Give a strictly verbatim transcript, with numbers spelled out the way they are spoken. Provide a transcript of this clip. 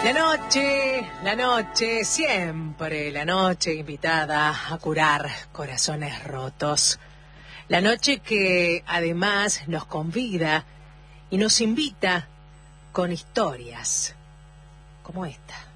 La noche, la noche, siempre la noche invitada a curar corazones rotos. La noche que además nos convida y nos invita con historias como esta.